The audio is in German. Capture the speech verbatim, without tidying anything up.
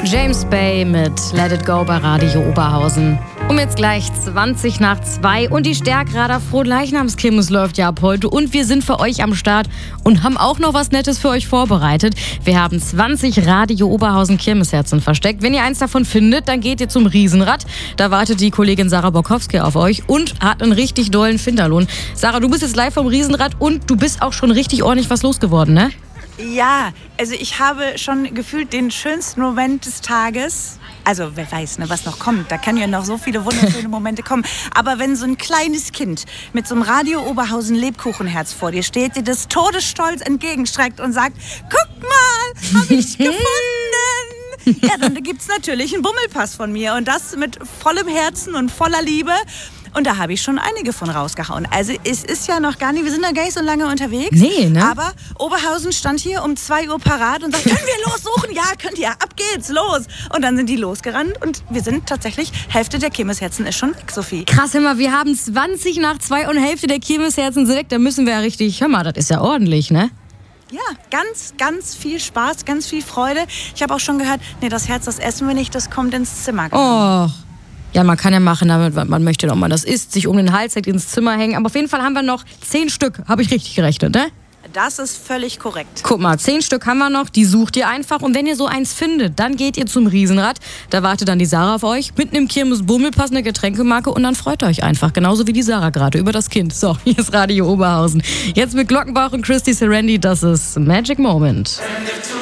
James Bay mit Let It Go bei Radio Oberhausen. Um jetzt gleich zwanzig nach zwei und die Stärkrader Frohleichnamskirmes läuft ja ab heute und wir sind für euch am Start und haben auch noch was Nettes für euch vorbereitet. Wir haben zwanzig Radio Oberhausen Kirmesherzen versteckt. Wenn ihr eins davon findet, dann geht ihr zum Riesenrad. Da wartet die Kollegin Sarah Borkowski auf euch und hat einen richtig dollen Finderlohn. Sarah, du bist jetzt live vom Riesenrad und du bist auch schon richtig ordentlich was losgeworden, ne? Ja, also ich habe schon gefühlt den schönsten Moment des Tages. Also wer weiß, ne, was noch kommt. Da kann ja noch so viele wunderschöne Momente kommen. Aber wenn so ein kleines Kind mit so einem Radio Oberhausen Lebkuchenherz vor dir steht, dir das todesstolz entgegenstreckt und sagt, guck mal, hab ich gefunden. Ja, dann gibt's natürlich einen Bummelpass von mir und das mit vollem Herzen und voller Liebe. Und da habe ich schon einige von rausgehauen. Also es ist ja noch gar nicht, wir sind da gar nicht so lange unterwegs. Nee, ne? Aber Oberhausen stand hier um zwei Uhr parat und sagt, können wir lossuchen? Ja, könnt ihr, ab geht's, los. Und dann sind die losgerannt und wir sind tatsächlich, Hälfte der Kirmesherzen ist schon weg, Sophie. Krass, hör mal, wir haben zwanzig nach zwei und Hälfte der Kirmesherzen sind weg. Da müssen wir ja richtig, hör mal, das ist ja ordentlich, ne? Ja, ganz, ganz viel Spaß, ganz viel Freude. Ich habe auch schon gehört, nee, das Herz, das essen wir nicht, das kommt ins Zimmer. Oh. Ja, man kann ja machen, damit was man möchte, ob man das isst, sich um den Hals direkt ins Zimmer hängen. Aber auf jeden Fall haben wir noch zehn Stück, habe ich richtig gerechnet, ne? Das ist völlig korrekt. Guck mal, zehn Stück haben wir noch, die sucht ihr einfach. Und wenn ihr so eins findet, dann geht ihr zum Riesenrad. Da wartet dann die Sarah auf euch, mit einem Kirmes-Bummelpass, eine Getränkemarke und dann freut ihr euch einfach. Genauso wie die Sarah gerade über das Kind. So, hier ist Radio Oberhausen. Jetzt mit Glockenbach und Christy Serendi, das ist Magic Moment.